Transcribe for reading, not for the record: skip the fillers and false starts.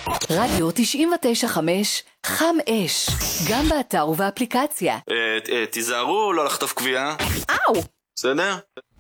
רדיו 99.5 חם אש, גם באתר ובאפליקציה. תיזהרו לא לחטוף קביעה. אאו! בסדר?